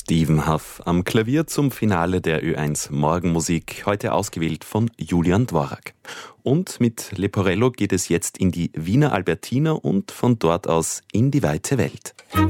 Stephen Huff am Klavier zum Finale der Ö1 Morgenmusik, heute ausgewählt von Julian Dvorak. Und mit Leporello geht es jetzt in die Wiener Albertina und von dort aus in die weite Welt.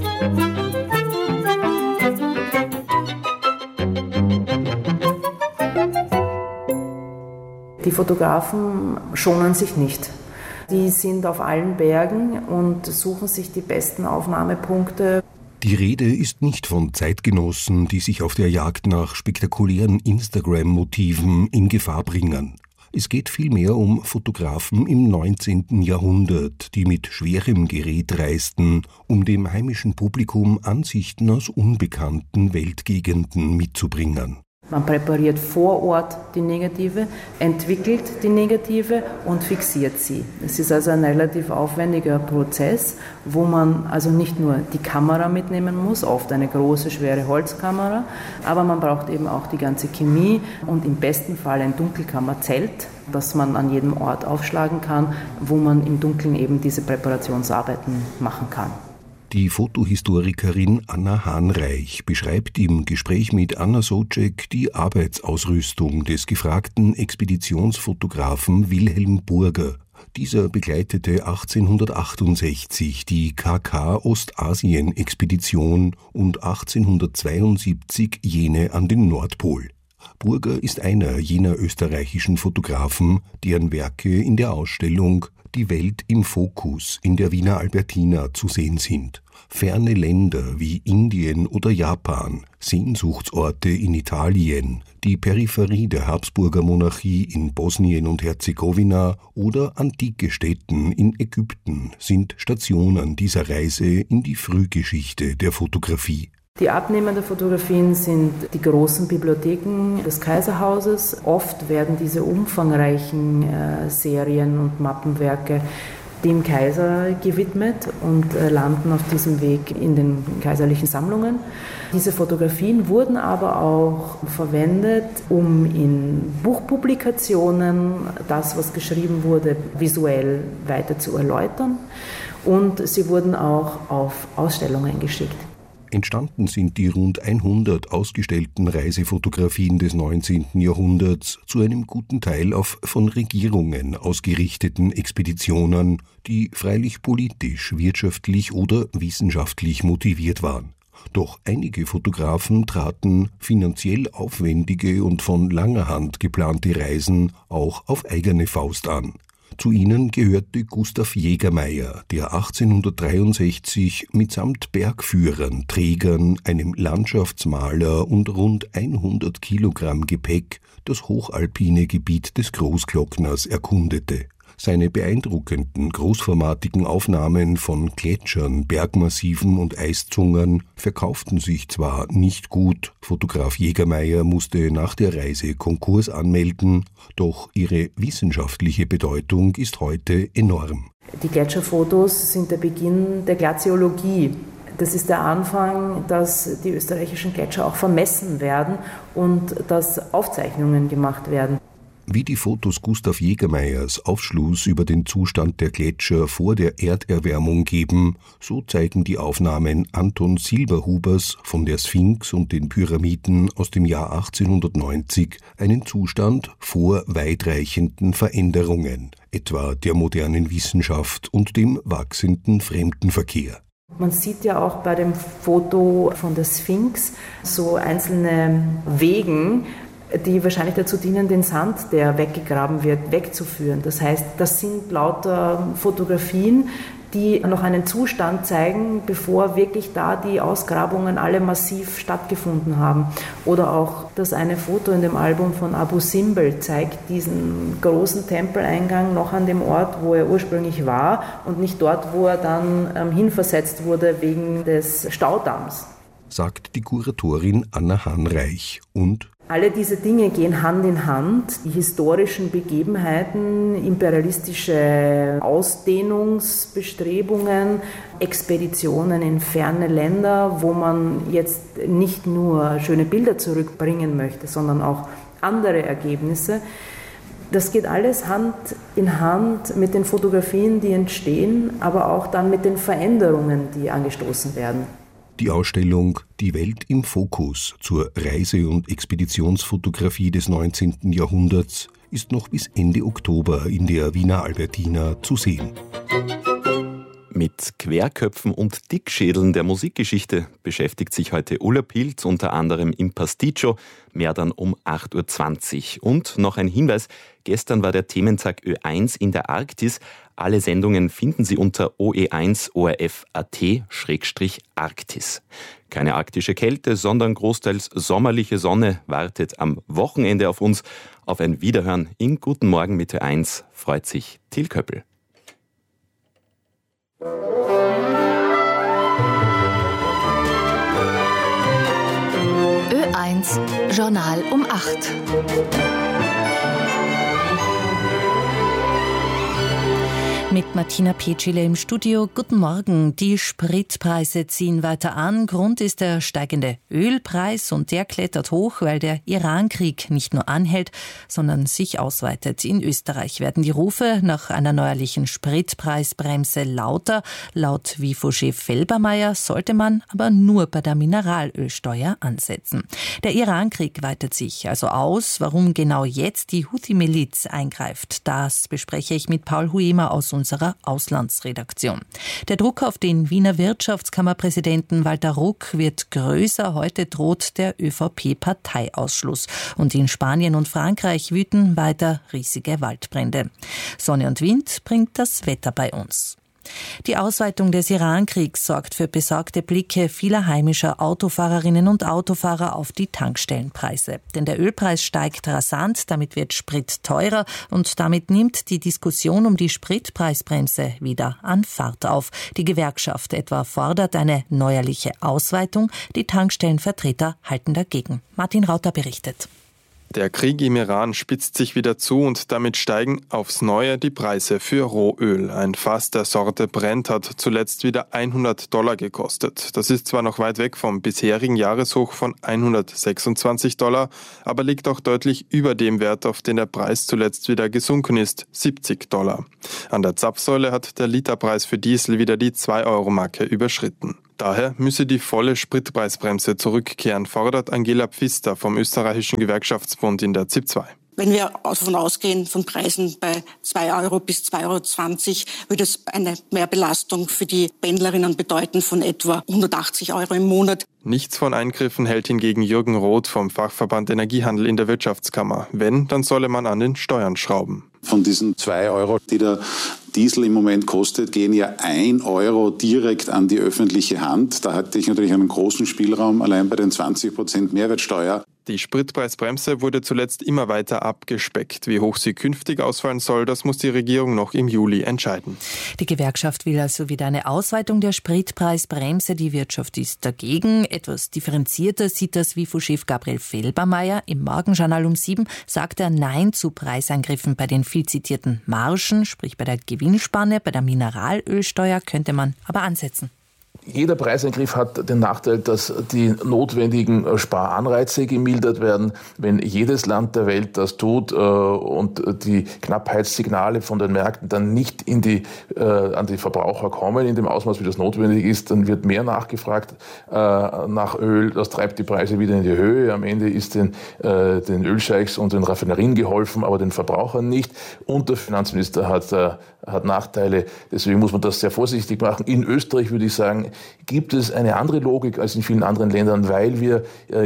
Die Fotografen schonen sich nicht. Die sind auf allen Bergen und suchen sich die besten Aufnahmepunkte. Die Rede ist nicht von Zeitgenossen, die sich auf der Jagd nach spektakulären Instagram-Motiven in Gefahr bringen. Es geht vielmehr um Fotografen im 19. Jahrhundert, die mit schwerem Gerät reisten, um dem heimischen Publikum Ansichten aus unbekannten Weltgegenden mitzubringen. Man präpariert vor Ort die Negative, entwickelt die Negative und fixiert sie. Es ist also ein relativ aufwendiger Prozess, wo man also nicht nur die Kamera mitnehmen muss, oft eine große, schwere Holzkamera, aber man braucht eben auch die ganze Chemie und im besten Fall ein Dunkelkammerzelt, das man an jedem Ort aufschlagen kann, wo man im Dunkeln eben diese Präparationsarbeiten machen kann. Die Fotohistorikerin Anna Hahnreich beschreibt im Gespräch mit Anna Socek die Arbeitsausrüstung des gefragten Expeditionsfotografen Wilhelm Burger. Dieser begleitete 1868 die KK-Ostasien-Expedition und 1872 jene an den Nordpol. Burger ist einer jener österreichischen Fotografen, deren Werke in der Ausstellung Die Welt im Fokus in der Wiener Albertina zu sehen sind. Ferne Länder wie Indien oder Japan, Sehnsuchtsorte in Italien, die Peripherie der Habsburger Monarchie in Bosnien und Herzegowina oder antike Städten in Ägypten sind Stationen dieser Reise in die Frühgeschichte der Fotografie. Die Abnehmer der Fotografien sind die großen Bibliotheken des Kaiserhauses. Oft werden diese umfangreichen Serien und Mappenwerke dem Kaiser gewidmet und landen auf diesem Weg in den kaiserlichen Sammlungen. Diese Fotografien wurden aber auch verwendet, um in Buchpublikationen das, was geschrieben wurde, visuell weiter zu erläutern. Und sie wurden auch auf Ausstellungen geschickt. Entstanden sind die rund 100 ausgestellten Reisefotografien des 19. Jahrhunderts zu einem guten Teil auf von Regierungen ausgerichteten Expeditionen, die freilich politisch, wirtschaftlich oder wissenschaftlich motiviert waren. Doch einige Fotografen traten finanziell aufwendige und von langer Hand geplante Reisen auch auf eigene Faust an. Zu ihnen gehörte Gustav Jägermeier, der 1863 mitsamt Bergführern, Trägern, einem Landschaftsmaler und rund 100 Kilogramm Gepäck das hochalpine Gebiet des Großglockners erkundete. Seine beeindruckenden, großformatigen Aufnahmen von Gletschern, Bergmassiven und Eiszungen verkauften sich zwar nicht gut, Fotograf Jägermeier musste nach der Reise Konkurs anmelden, doch ihre wissenschaftliche Bedeutung ist heute enorm. Die Gletscherfotos sind der Beginn der Glaziologie. Das ist der Anfang, dass die österreichischen Gletscher auch vermessen werden und dass Aufzeichnungen gemacht werden. Wie die Fotos Gustav Jägermeiers Aufschluss über den Zustand der Gletscher vor der Erderwärmung geben, so zeigen die Aufnahmen Anton Silberhubers von der Sphinx und den Pyramiden aus dem Jahr 1890 einen Zustand vor weitreichenden Veränderungen, etwa der modernen Wissenschaft und dem wachsenden Fremdenverkehr. Man sieht ja auch bei dem Foto von der Sphinx so einzelne Wegen, die wahrscheinlich dazu dienen, den Sand, der weggegraben wird, wegzuführen. Das heißt, das sind lauter Fotografien, die noch einen Zustand zeigen, bevor wirklich da die Ausgrabungen alle massiv stattgefunden haben. Oder auch das eine Foto in dem Album von Abu Simbel zeigt diesen großen Tempeleingang noch an dem Ort, wo er ursprünglich war und nicht dort, wo er dann hinversetzt wurde wegen des Staudamms. Sagt die Kuratorin Anna Hahnreich und alle diese Dinge gehen Hand in Hand. Die historischen Begebenheiten, imperialistische Ausdehnungsbestrebungen, Expeditionen in ferne Länder, wo man jetzt nicht nur schöne Bilder zurückbringen möchte, sondern auch andere Ergebnisse. Das geht alles Hand in Hand mit den Fotografien, die entstehen, aber auch dann mit den Veränderungen, die angestoßen werden. Die Ausstellung »Die Welt im Fokus« zur Reise- und Expeditionsfotografie des 19. Jahrhunderts ist noch bis Ende Oktober in der Wiener Albertina zu sehen. Mit Querköpfen und Dickschädeln der Musikgeschichte beschäftigt sich heute Ulla Pilz unter anderem im Pasticcio, mehr dann um 8.20 Uhr. Und noch ein Hinweis, gestern war der Thementag Ö1 in der Arktis. Alle Sendungen finden Sie unter oe1orf.at/Arktis. Keine arktische Kälte, sondern großteils sommerliche Sonne wartet am Wochenende auf uns. Auf ein Wiederhören in Guten Morgen mit Ö1 freut sich Till Köppel. Ö1 Journal um 8. Mit Martina Petschile im Studio. Guten Morgen. Die Spritpreise ziehen weiter an. Grund ist der steigende Ölpreis und der klettert hoch, weil der Iran-Krieg nicht nur anhält, sondern sich ausweitet. In Österreich werden die Rufe nach einer neuerlichen Spritpreisbremse lauter. Laut WIFO-Chef Felbermayr sollte man aber nur bei der Mineralölsteuer ansetzen. Der Iran-Krieg weitet sich also aus. Warum genau jetzt die Houthi-Miliz eingreift, das bespreche ich mit Paul Huemer aus unserer Auslandsredaktion. Der Druck auf den Wiener Wirtschaftskammerpräsidenten Walter Ruck wird größer. Heute droht der ÖVP-Parteiausschluss. Und in Spanien und Frankreich wüten weiter riesige Waldbrände. Sonne und Wind bringt das Wetter bei uns. Die Ausweitung des Iran-Kriegs sorgt für besorgte Blicke vieler heimischer Autofahrerinnen und Autofahrer auf die Tankstellenpreise. Denn der Ölpreis steigt rasant, damit wird Sprit teurer und damit nimmt die Diskussion um die Spritpreisbremse wieder an Fahrt auf. Die Gewerkschaft etwa fordert eine neuerliche Ausweitung, die Tankstellenvertreter halten dagegen. Martin Rauter berichtet. Der Krieg im Iran spitzt sich wieder zu und damit steigen aufs Neue die Preise für Rohöl. Ein Fass der Sorte Brent hat zuletzt wieder $100 gekostet. Das ist zwar noch weit weg vom bisherigen Jahreshoch von $126, aber liegt auch deutlich über dem Wert, auf den der Preis zuletzt wieder gesunken ist, $70. An der Zapfsäule hat der Literpreis für Diesel wieder die 2-Euro-Marke überschritten. Daher müsse die volle Spritpreisbremse zurückkehren, fordert Angela Pfister vom österreichischen Gewerkschaftsbund in der ZIP 2. Wenn wir davon ausgehen, von Preisen bei 2 Euro bis 2,20 Euro, würde es eine Mehrbelastung für die Pendlerinnen bedeuten von etwa 180 Euro im Monat. Nichts von Eingriffen hält hingegen Jürgen Roth vom Fachverband Energiehandel in der Wirtschaftskammer. Wenn, dann solle man an den Steuern schrauben. Von diesen 2 Euro, die der Diesel im Moment kostet, gehen ja 1 Euro direkt an die öffentliche Hand. Da hatte ich natürlich einen großen Spielraum, allein bei den 20% Mehrwertsteuer. Die Spritpreisbremse wurde zuletzt immer weiter abgespeckt. Wie hoch sie künftig ausfallen soll, das muss die Regierung noch im Juli entscheiden. Die Gewerkschaft will also wieder eine Ausweitung der Spritpreisbremse. Die Wirtschaft ist dagegen. Etwas differenzierter sieht das WIFO-Chef Gabriel Felbermayr. Im Morgenjournal um 7 sagt er Nein zu Preiseingriffen bei den viel zitierten Margen, sprich bei der Gewinnspanne. Bei der Mineralölsteuer könnte man aber ansetzen. Jeder Preiseingriff hat den Nachteil, dass die notwendigen Sparanreize gemildert werden. Wenn jedes Land der Welt das tut und die Knappheitssignale von den Märkten dann nicht an die Verbraucher kommen, in dem Ausmaß, wie das notwendig ist, dann wird mehr nachgefragt nach Öl. Das treibt die Preise wieder in die Höhe. Am Ende ist den Ölscheichs und den Raffinerien geholfen, aber den Verbrauchern nicht. Und der Finanzminister hat Nachteile. Deswegen muss man das sehr vorsichtig machen. In Österreich würde ich sagen, gibt es eine andere Logik als in vielen anderen Ländern, weil wir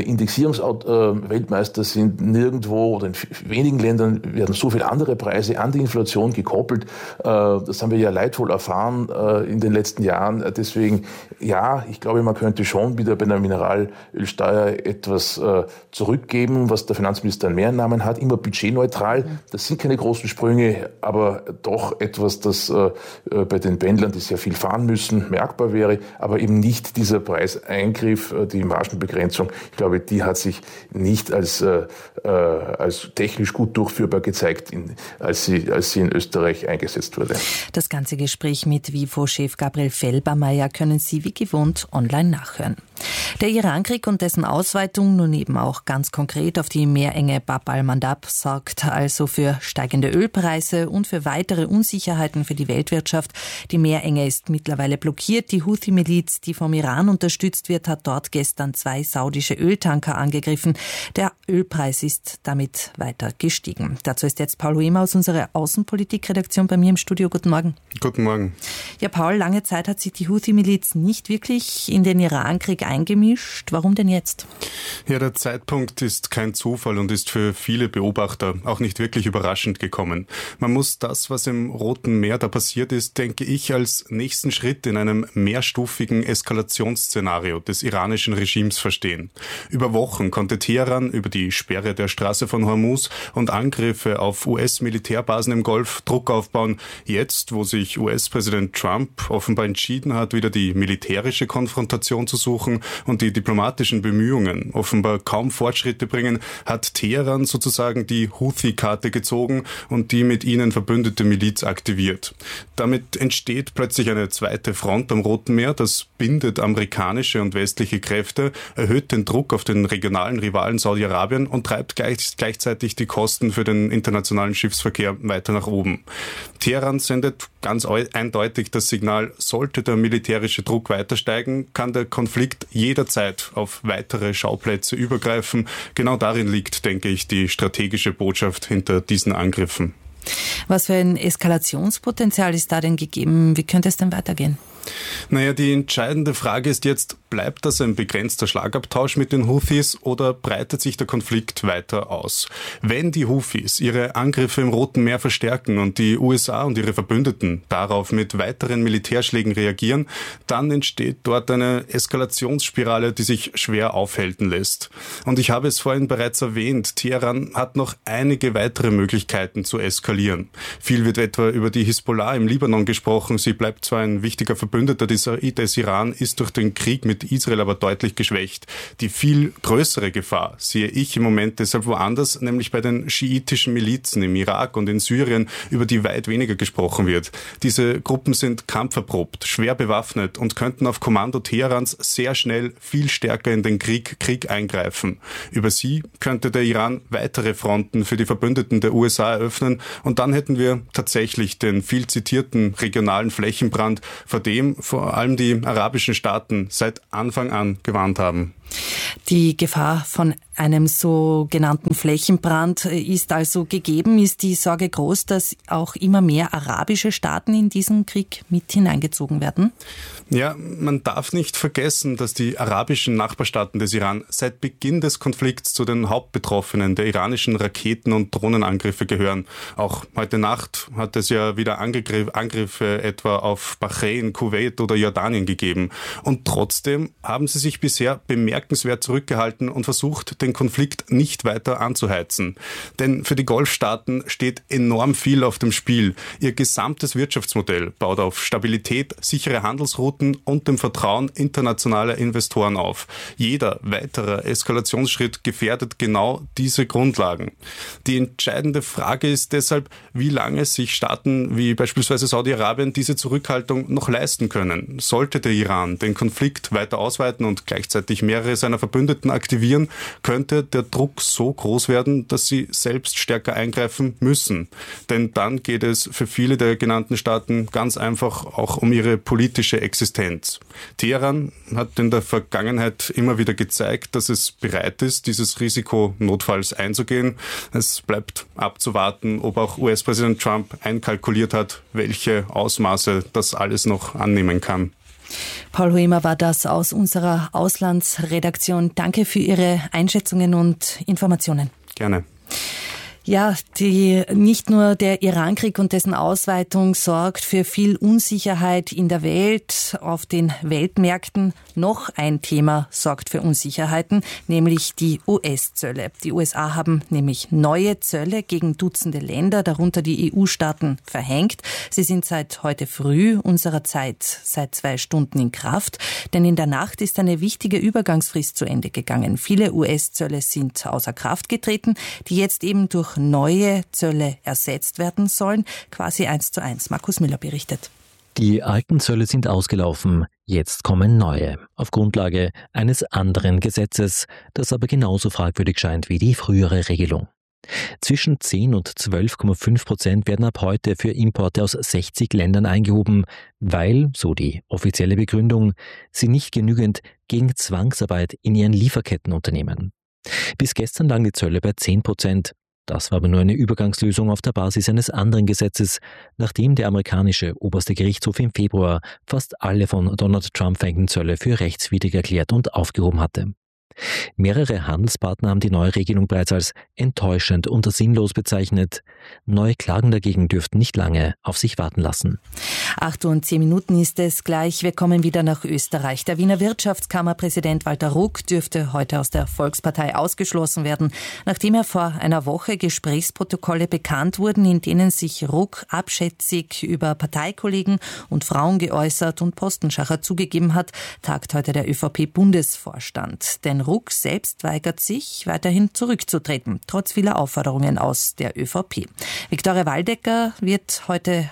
Indexierungsweltmeister sind. Nirgendwo oder in wenigen Ländern werden so viele andere Preise an die Inflation gekoppelt. Das haben wir ja leidvoll erfahren in den letzten Jahren. Deswegen, ja, ich glaube, man könnte schon wieder bei einer Mineralölsteuer etwas zurückgeben, was der Finanzminister an Mehrnamen hat. Immer budgetneutral. Das sind keine großen Sprünge, aber doch etwas, das bei den Pendlern, die sehr viel fahren müssen, merkbar wäre. Aber eben nicht dieser Preiseingriff, die Margenbegrenzung. Ich glaube, die hat sich nicht als technisch gut durchführbar gezeigt, als sie in Österreich eingesetzt wurde. Das ganze Gespräch mit WIFO-Chef Gabriel Felbermayr können Sie wie gewohnt online nachhören. Der Irankrieg und dessen Ausweitung, nun eben auch ganz konkret auf die Meerenge Bab al-Mandab, sorgt also für steigende Ölpreise und für weitere Unsicherheiten für die Weltwirtschaft. Die Meerenge ist mittlerweile blockiert. Die Houthi-Miliz, die vom Iran unterstützt wird, hat dort gestern 2 saudische Öltanker angegriffen. Der Ölpreis ist damit weiter gestiegen. Dazu ist jetzt Paul Hoemer aus unserer Außenpolitikredaktion bei mir im Studio. Guten Morgen. Guten Morgen. Ja, Paul, lange Zeit hat sich die Houthi-Miliz nicht wirklich in den Irankrieg eingemischt. Warum denn jetzt? Ja, der Zeitpunkt ist kein Zufall und ist für viele Beobachter auch nicht wirklich überraschend gekommen. Man muss das, was im Roten Meer da passiert ist, denke ich, als nächsten Schritt in einem mehrstufigen Eskalationsszenario des iranischen Regimes verstehen. Über Wochen konnte Teheran über die Sperre der Straße von Hormuz und Angriffe auf US-Militärbasen im Golf Druck aufbauen. Jetzt, wo sich US-Präsident Trump offenbar entschieden hat, wieder die militärische Konfrontation zu suchen und die diplomatischen Bemühungen offenbar kaum Fortschritte bringen, hat Teheran sozusagen die Houthi-Karte gezogen und die mit ihnen verbündete Miliz aktiviert. Damit entsteht plötzlich eine zweite Front am Roten Meer. Das bindet amerikanische und westliche Kräfte, erhöht den Druck auf den regionalen Rivalen Saudi-Arabien und treibt gleichzeitig die Kosten für den internationalen Schiffsverkehr weiter nach oben. Teheran sendet ganz eindeutig das Signal, sollte der militärische Druck weiter steigen, kann der Konflikt jederzeit auf weitere Schauplätze übergreifen. Genau darin liegt, denke ich, die strategische Botschaft hinter diesen Angriffen. Was für ein Eskalationspotenzial ist da denn gegeben? Wie könnte es denn weitergehen? Naja, die entscheidende Frage ist jetzt, bleibt das ein begrenzter Schlagabtausch mit den Houthis oder breitet sich der Konflikt weiter aus? Wenn die Houthis ihre Angriffe im Roten Meer verstärken und die USA und ihre Verbündeten darauf mit weiteren Militärschlägen reagieren, dann entsteht dort eine Eskalationsspirale, die sich schwer aufhalten lässt. Und ich habe es vorhin bereits erwähnt, Teheran hat noch einige weitere Möglichkeiten zu eskalieren. Viel wird etwa über die Hisbollah im Libanon gesprochen. Sie bleibt zwar ein wichtiger Verbündeter des Iran, ist durch den Krieg mit Israel aber deutlich geschwächt. Die viel größere Gefahr sehe ich im Moment deshalb woanders, nämlich bei den schiitischen Milizen im Irak und in Syrien, über die weit weniger gesprochen wird. Diese Gruppen sind kampferprobt, schwer bewaffnet und könnten auf Kommando Teherans sehr schnell viel stärker in den Krieg eingreifen. Über sie könnte der Iran weitere Fronten für die Verbündeten der USA eröffnen und dann hätten wir tatsächlich den viel zitierten regionalen Flächenbrand, vor dem vor allem die arabischen Staaten seit Anfang an gewarnt haben. Die Gefahr von einem sogenannten Flächenbrand ist also gegeben. Ist die Sorge groß, dass auch immer mehr arabische Staaten in diesen Krieg mit hineingezogen werden? Ja, man darf nicht vergessen, dass die arabischen Nachbarstaaten des Iran seit Beginn des Konflikts zu den Hauptbetroffenen der iranischen Raketen- und Drohnenangriffe gehören. Auch heute Nacht hat es ja wieder Angriffe etwa auf Bahrain, Kuwait oder Jordanien gegeben. Und trotzdem haben sie sich bisher bemerkenswert zurückgehalten und versucht, den Konflikt nicht weiter anzuheizen. Denn für die Golfstaaten steht enorm viel auf dem Spiel. Ihr gesamtes Wirtschaftsmodell baut auf Stabilität, sichere Handelsrouten und dem Vertrauen internationaler Investoren auf. Jeder weitere Eskalationsschritt gefährdet genau diese Grundlagen. Die entscheidende Frage ist deshalb, wie lange sich Staaten wie beispielsweise Saudi-Arabien diese Zurückhaltung noch leisten können. Sollte der Iran den Konflikt weiter ausweiten und gleichzeitig mehrere seiner Verbündeten aktivieren, könnte der Druck so groß werden, dass sie selbst stärker eingreifen müssen. Denn dann geht es für viele der genannten Staaten ganz einfach auch um ihre politische Existenz. Teheran hat in der Vergangenheit immer wieder gezeigt, dass es bereit ist, dieses Risiko notfalls einzugehen. Es bleibt abzuwarten, ob auch US-Präsident Trump einkalkuliert hat, welche Ausmaße das alles noch annehmen kann. Paul Hoemer war das aus unserer Auslandsredaktion. Danke für Ihre Einschätzungen und Informationen. Gerne. Ja, nicht nur der Irankrieg und dessen Ausweitung sorgt für viel Unsicherheit in der Welt, auf den Weltmärkten. Noch ein Thema sorgt für Unsicherheiten, nämlich die US-Zölle. Die USA haben nämlich neue Zölle gegen Dutzende Länder, darunter die EU-Staaten, verhängt. Sie sind seit heute früh unserer Zeit, seit 2 Stunden in Kraft. Denn in der Nacht ist eine wichtige Übergangsfrist zu Ende gegangen. Viele US-Zölle sind außer Kraft getreten, die jetzt eben durch neue Zölle ersetzt werden sollen, quasi 1:1. Markus Müller berichtet. Die alten Zölle sind ausgelaufen, jetzt kommen neue, auf Grundlage eines anderen Gesetzes, das aber genauso fragwürdig scheint wie die frühere Regelung. Zwischen 10 und 12,5% werden ab heute für Importe aus 60 Ländern eingehoben, weil, so die offizielle Begründung, sie nicht genügend gegen Zwangsarbeit in ihren Lieferketten unternehmen. Bis gestern lagen die Zölle bei 10%. Das war aber nur eine Übergangslösung auf der Basis eines anderen Gesetzes, nachdem der amerikanische oberste Gerichtshof im Februar fast alle von Donald Trump verhängten Zölle für rechtswidrig erklärt und aufgehoben hatte. Mehrere Handelspartner haben die neue Regelung bereits als enttäuschend und sinnlos bezeichnet. Neue Klagen dagegen dürften nicht lange auf sich warten lassen. 8:10 ist es gleich. Wir kommen wieder nach Österreich. Der Wiener Wirtschaftskammerpräsident Walter Ruck dürfte heute aus der Volkspartei ausgeschlossen werden, nachdem er vor einer Woche Gesprächsprotokolle bekannt wurden, in denen sich Ruck abschätzig über Parteikollegen und Frauen geäußert und Postenschacher zugegeben hat, tagt heute der ÖVP-Bundesvorstand. Denn Ruck selbst weigert sich, weiterhin zurückzutreten, trotz vieler Aufforderungen aus der ÖVP. Viktoria Waldecker, wird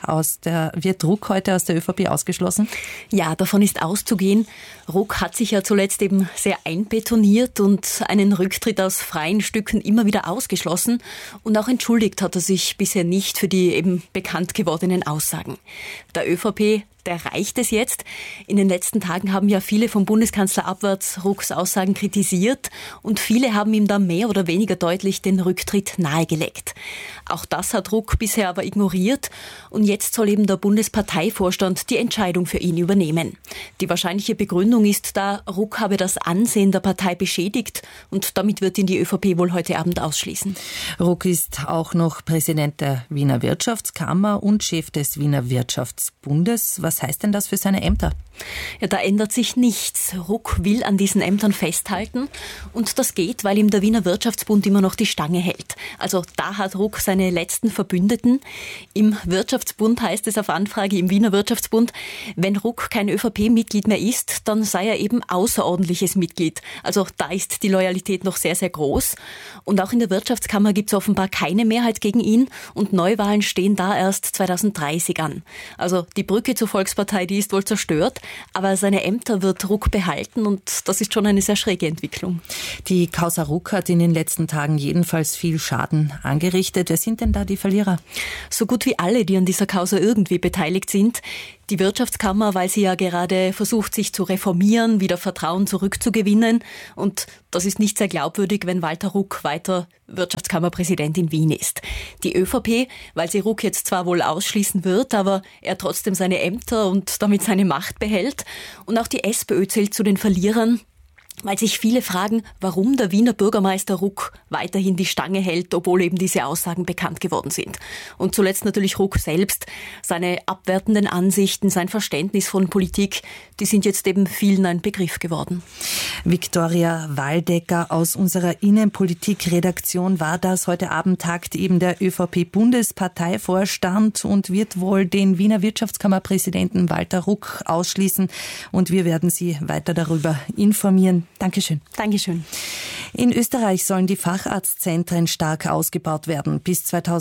Ruck heute aus der ÖVP ausgeschlossen? Ja, davon ist auszugehen. Ruck hat sich ja zuletzt eben sehr einbetoniert und einen Rücktritt aus freien Stücken immer wieder ausgeschlossen. Und auch entschuldigt hat er sich bisher nicht für die eben bekannt gewordenen Aussagen. Der ÖVP, der reicht es jetzt. In den letzten Tagen haben ja viele vom Bundeskanzler abwärts Rucks Aussagen kritisiert und viele haben ihm da mehr oder weniger deutlich den Rücktritt nahegelegt. Auch das hat Ruck bisher aber ignoriert und jetzt soll eben der Bundesparteivorstand die Entscheidung für ihn übernehmen. Die wahrscheinliche Begründung ist da, Ruck habe das Ansehen der Partei beschädigt und damit wird ihn die ÖVP wohl heute Abend ausschließen. Ruck ist auch noch Präsident der Wiener Wirtschaftskammer und Chef des Wiener Wirtschaftsbundes. Was heißt denn das für seine Ämter? Ja, da ändert sich nichts. Ruck will an diesen Ämtern festhalten und das geht, weil ihm der Wiener Wirtschaftsbund immer noch die Stange hält. Also da hat Ruck seine letzten Verbündeten. Im Wirtschaftsbund heißt es auf Anfrage im Wiener Wirtschaftsbund, wenn Ruck kein ÖVP-Mitglied mehr ist, dann sei er eben außerordentliches Mitglied. Also da ist die Loyalität noch sehr, sehr groß. Und auch in der Wirtschaftskammer gibt es offenbar keine Mehrheit gegen ihn und Neuwahlen stehen da erst 2030 an. Also die Brücke zur Volkspartei, die ist wohl zerstört. Aber seine Ämter wird Ruck behalten und das ist schon eine sehr schräge Entwicklung. Die Causa Ruck hat in den letzten Tagen jedenfalls viel Schaden angerichtet. Wer sind denn da die Verlierer? So gut wie alle, die an dieser Causa irgendwie beteiligt sind. Die Wirtschaftskammer, weil sie ja gerade versucht, sich zu reformieren, wieder Vertrauen zurückzugewinnen. Und das ist nicht sehr glaubwürdig, wenn Walter Ruck weiter Wirtschaftskammerpräsident in Wien ist. Die ÖVP, weil sie Ruck jetzt zwar wohl ausschließen wird, aber er trotzdem seine Ämter und damit seine Macht behält. Und auch die SPÖ zählt zu den Verlierern, weil sich viele fragen, warum der Wiener Bürgermeister Ruck weiterhin die Stange hält, obwohl eben diese Aussagen bekannt geworden sind. Und zuletzt natürlich Ruck selbst, seine abwertenden Ansichten, sein Verständnis von Politik, die sind jetzt eben vielen ein Begriff geworden. Viktoria Waldecker aus unserer Innenpolitik-Redaktion war das. Heute Abend tagt eben der ÖVP-Bundesparteivorstand und wird wohl den Wiener Wirtschaftskammerpräsidenten Walter Ruck ausschließen. Und wir werden Sie weiter darüber informieren. Dankeschön. Dankeschön. In Österreich sollen die Facharztzentren stark ausgebaut werden. Bis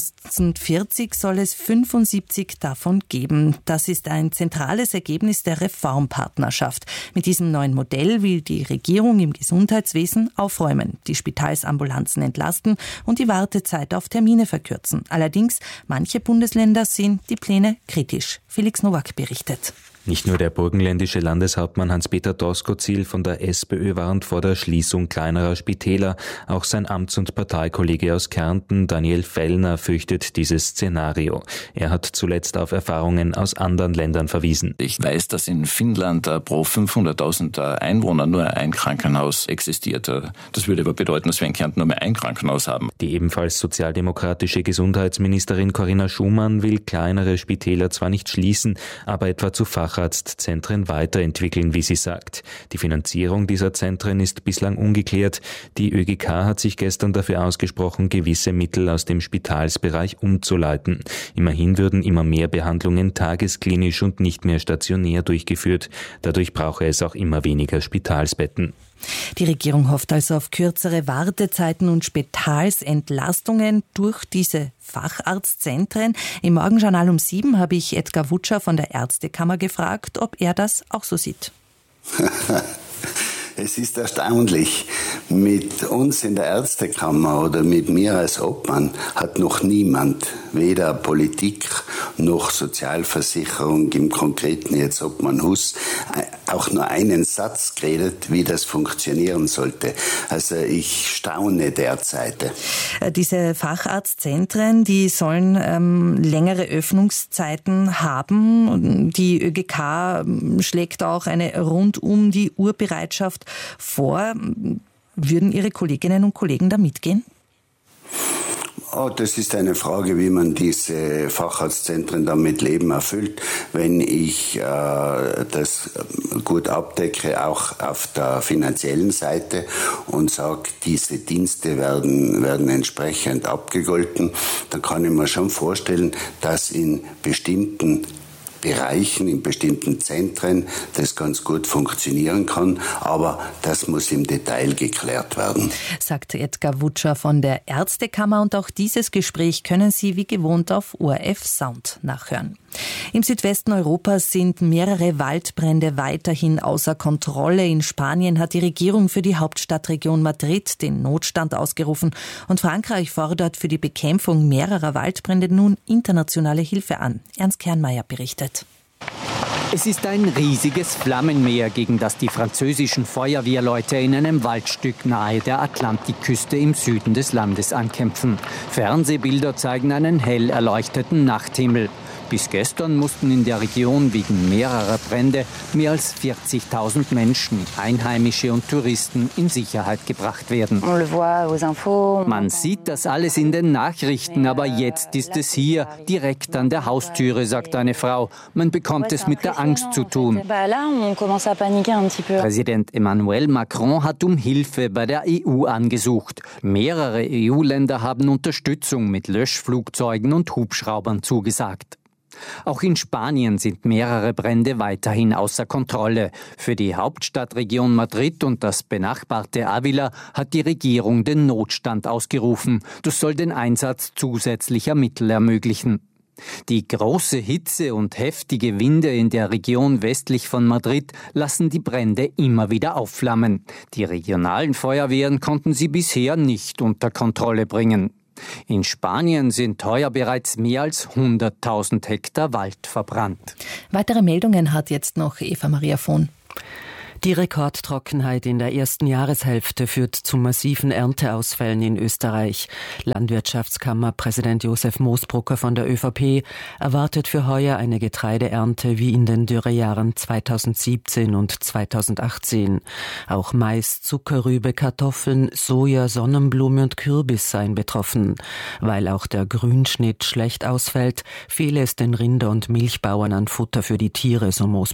2040 soll es 75 davon geben. Das ist ein zentrales Ergebnis der Reformpartnerschaft. Mit diesem neuen Modell will die Regierung im Gesundheitswesen aufräumen, die Spitalsambulanzen entlasten und die Wartezeit auf Termine verkürzen. Allerdings, manche Bundesländer sehen die Pläne kritisch. Felix Nowak berichtet. Nicht nur der burgenländische Landeshauptmann Hans-Peter Doskozil von der SPÖ warnt vor der Schließung kleinerer Spitäler. Auch sein Amts- und Parteikollege aus Kärnten, Daniel Fellner, fürchtet dieses Szenario. Er hat zuletzt auf Erfahrungen aus anderen Ländern verwiesen. Ich weiß, dass in Finnland pro 500.000 Einwohner nur ein Krankenhaus existiert. Das würde aber bedeuten, dass wir in Kärnten nur mehr ein Krankenhaus haben. Die ebenfalls sozialdemokratische Gesundheitsministerin Corinna Schumann will kleinere Spitäler zwar nicht schließen, aber etwa zu Facharztzentren weiterentwickeln, wie sie sagt. Die Finanzierung dieser Zentren ist bislang ungeklärt. Die ÖGK hat sich gestern dafür ausgesprochen, gewisse Mittel aus dem Spitalsbereich umzuleiten. Immerhin würden immer mehr Behandlungen tagesklinisch und nicht mehr stationär durchgeführt. Dadurch brauche es auch immer weniger Spitalsbetten. Die Regierung hofft also auf kürzere Wartezeiten und Spitalsentlastungen. Durch diese Facharztzentren. Im Morgenjournal um 7 habe ich Edgar Wutscher von der Ärztekammer gefragt, ob er das auch so sieht. Es ist erstaunlich, mit uns in der Ärztekammer oder mit mir als Obmann hat noch niemand, weder Politik noch Sozialversicherung, im Konkreten jetzt Obmann Huss, auch nur einen Satz geredet, wie das funktionieren sollte. Also ich staune derzeit. Diese Facharztzentren, die sollen längere Öffnungszeiten haben. Die ÖGK schlägt auch eine rund um die Uhr Bereitschaft vor. Würden Ihre Kolleginnen und Kollegen da mitgehen? Oh, das ist eine Frage, wie man diese Facharztzentren dann mit Leben erfüllt. Wenn ich das gut abdecke, auch auf der finanziellen Seite und sage, diese Dienste werden entsprechend abgegolten, dann kann ich mir schon vorstellen, dass in bestimmten Bereichen, in bestimmten Zentren das ganz gut funktionieren kann, aber das muss im Detail geklärt werden. Sagt Edgar Wutscher von der Ärztekammer, und auch dieses Gespräch können Sie wie gewohnt auf ORF Sound nachhören. Im Südwesten Europas sind mehrere Waldbrände weiterhin außer Kontrolle. In Spanien hat die Regierung für die Hauptstadtregion Madrid den Notstand ausgerufen und Frankreich fordert für die Bekämpfung mehrerer Waldbrände nun internationale Hilfe an. Ernst Kernmeier berichtet. Es ist ein riesiges Flammenmeer, gegen das die französischen Feuerwehrleute in einem Waldstück nahe der Atlantikküste im Süden des Landes ankämpfen. Fernsehbilder zeigen einen hell erleuchteten Nachthimmel. Bis gestern mussten in der Region wegen mehrerer Brände mehr als 40.000 Menschen, Einheimische und Touristen, in Sicherheit gebracht werden. Man sieht das alles in den Nachrichten, aber jetzt ist es hier, direkt an der Haustüre, sagt eine Frau. Man bekommt es mit der Angst zu tun. Präsident Emmanuel Macron hat um Hilfe bei der EU angesucht. Mehrere EU-Länder haben Unterstützung mit Löschflugzeugen und Hubschraubern zugesagt. Auch in Spanien sind mehrere Brände weiterhin außer Kontrolle. Für die Hauptstadtregion Madrid und das benachbarte Ávila hat die Regierung den Notstand ausgerufen. Das soll den Einsatz zusätzlicher Mittel ermöglichen. Die große Hitze und heftige Winde in der Region westlich von Madrid lassen die Brände immer wieder aufflammen. Die regionalen Feuerwehren konnten sie bisher nicht unter Kontrolle bringen. In Spanien sind heuer bereits mehr als 100.000 Hektar Wald verbrannt. Weitere Meldungen hat jetzt noch Eva Maria Vohn. Die Rekordtrockenheit in der ersten Jahreshälfte führt zu massiven Ernteausfällen in Österreich. Landwirtschaftskammerpräsident Josef Moosbrucker von der ÖVP erwartet für heuer eine Getreideernte wie in den Dürrejahren 2017 und 2018. Auch Mais, Zuckerrübe, Kartoffeln, Soja, Sonnenblume und Kürbis seien betroffen. Weil auch der Grünschnitt schlecht ausfällt, fehle es den Rinder- und Milchbauern an Futter für die Tiere, so Moosbrucker.